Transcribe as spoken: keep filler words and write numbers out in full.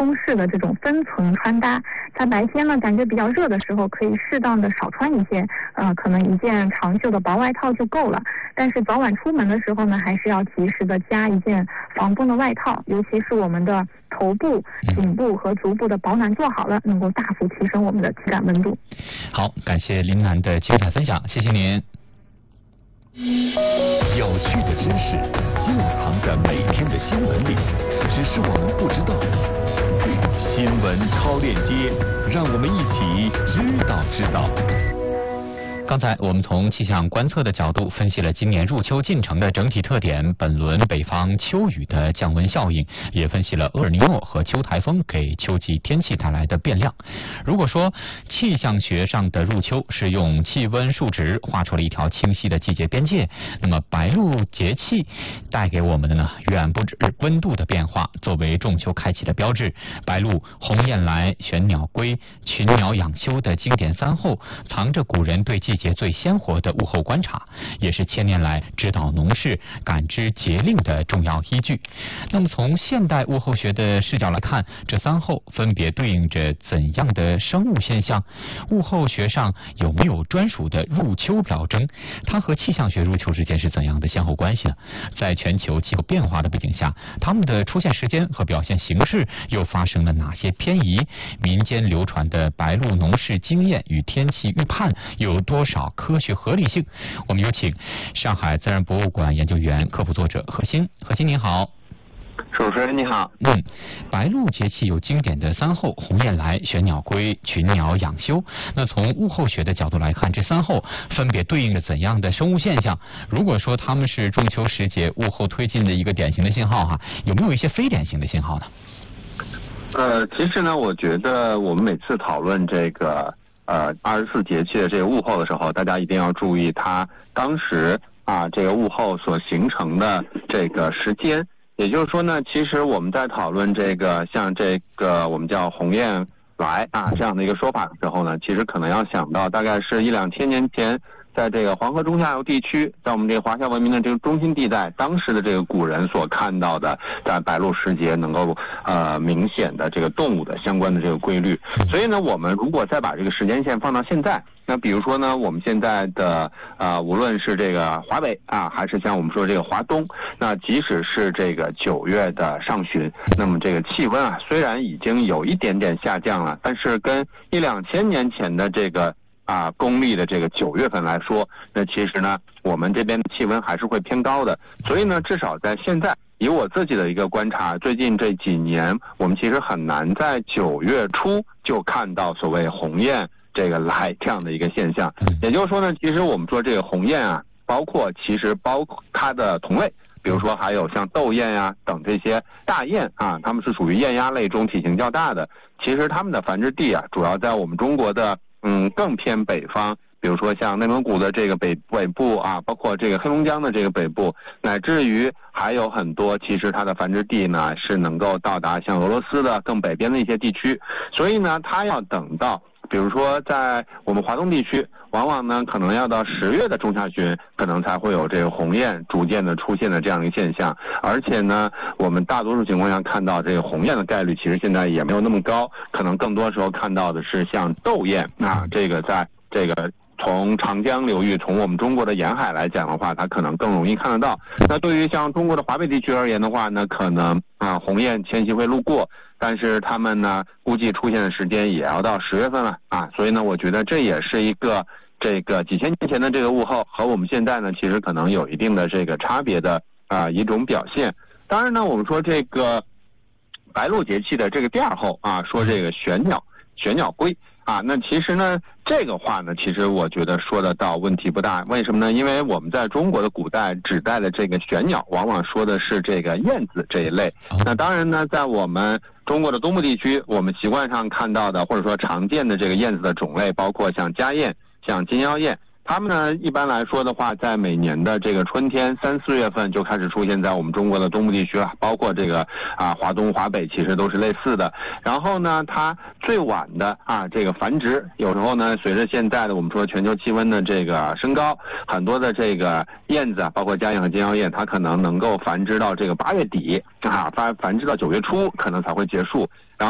通式的这种分层穿搭。在白天呢，感觉比较热的时候，可以适当的少穿一些，呃，可能一件长袖的薄外套就够了。但是早晚出门的时候呢，还是要及时的加一件防风的外套，尤其是我们的头部、颈部和足部的保暖做好了，能够大幅提升我们的体感温度。 好，感谢林楠的精彩分享，谢谢您。 有趣的知识就藏在每天的新闻里，只是我们不知道。新闻超链接，让我们一起知道知道。 刚才我们从气象观测的角度分析了今年入秋进程的整体特点，本轮北方秋雨的降温效应，也分析了厄尔尼诺和秋台风给秋季天气带来的变量。如果说气象学上的入秋是用气温数值画出了一条清晰的季节边界，那么白露节气带给我们的呢，远不止温度的变化。作为仲秋开启的标志，白露、鸿雁来、玄鸟归、群鸟养休的经典三候，藏着古人对季节最鲜活的物候观察，也是千年来指导农事、感知节令的重要依据。那么从现代物候学的视角来看，这三候分别对应着怎样的生物现象？物候学上有没有专属的入秋表征？它和气象学入秋之间是怎样的先后关系呢？在全球气候变化的背景下，它们的出现时间和表现形式又发生了哪些偏移？民间流传的白露农事经验与天气预判有多少科学合理性？我们有请上海自然博物馆研究员、科普作者何欣。何欣您好。 主持人你好。 嗯，白露节气有经典的三候：鸿雁来、玄鸟归、群鸟养休。那从物候学的角度来看，这三候分别对应着怎样的生物现象？如果说它们是仲秋时节物候推进的一个典型的信号哈，有没有一些非典型的信号呢？ 呃，其实呢，我觉得我们每次讨论这个呃二十四节气的这个物候的时候，大家一定要注意它当时啊这个物候所形成的这个时间。也就是说呢，其实我们在讨论这个像这个我们叫鸿雁来啊这样的一个说法的时候呢，其实可能要想到大概是一两千年前，在这个黄河中下游地区，在我们这个华夏文明的这个中心地带，当时的这个古人所看到的，在白露时节能够呃明显的这个动物的相关的这个规律。所以呢，我们如果再把这个时间线放到现在，那比如说呢，我们现在的呃无论是这个华北啊，还是像我们说这个华东，那即使是这个九月的上旬，那么这个气温啊虽然已经有一点点下降了，但是跟一两千年前的这个啊，公历的这个九月份来说，那其实呢，我们这边的气温还是会偏高的。所以呢，至少在现在，以我自己的一个观察，最近这几年，我们其实很难在九月初就看到所谓鸿雁这个来这样的一个现象。也就是说呢，其实我们说这个鸿雁啊，包括其实包括它的同类，比如说还有像斗雁呀、啊、等这些大雁啊，它们是属于雁鸭类中体型较大的。其实它们的繁殖地啊，主要在我们中国的。嗯，更偏北方，比如说像内蒙古的这个北北部啊，包括这个黑龙江的这个北部，乃至于还有很多，其实它的繁殖地呢是能够到达像俄罗斯的更北边的一些地区，所以呢，它要等到，比如说在我们华东地区，往往呢可能要到十月的中下旬，可能才会有这个鸿雁逐渐的出现的这样一个现象。而且呢，我们大多数情况下看到这个鸿雁的概率，其实现在也没有那么高，可能更多时候看到的是像斗雁啊，这个在这个从长江流域，从我们中国的沿海来讲的话，它可能更容易看得到。那对于像中国的华北地区而言的话呢，可能啊鸿雁迁徙会路过，但是它们呢估计出现的时间也要到十月份了啊，所以呢，我觉得这也是一个这个几千年前的这个物候和我们现在呢，其实可能有一定的这个差别的啊一种表现。当然呢，我们说这个白露节气的这个第二候啊，说这个玄鸟玄鸟归啊，那其实呢，这个话呢，其实我觉得说得到问题不大。为什么呢？因为我们在中国的古代指代的这个玄鸟，往往说的是这个燕子这一类。那当然呢，在我们中国的东部地区，我们习惯上看到的或者说常见的这个燕子的种类，包括像家燕、像金腰燕。它们呢，一般来说的话，在每年的这个春天三四月份就开始出现在我们中国的东部地区了，包括这个啊华东、华北，其实都是类似的。然后呢，它最晚的啊这个繁殖，有时候呢，随着现在的我们说全球气温的这个升高，很多的这个燕子啊，包括家燕和金腰燕，它可能能够繁殖到这个八月底啊，繁繁殖到九月初，可能才会结束。然后